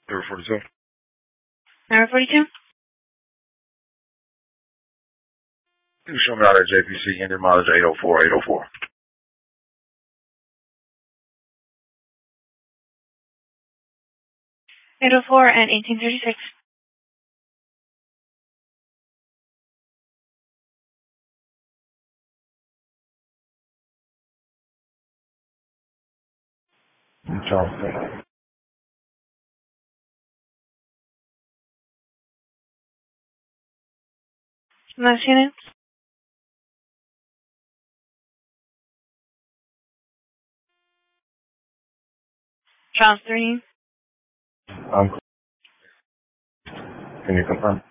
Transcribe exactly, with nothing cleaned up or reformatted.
Number forty-two. Number forty-two? You show me out at J P C, engine mileage eight oh four, eight oh four. eight oh four and eighteen thirty-six. Charleston. Last units? Charles three. Um, can you confirm?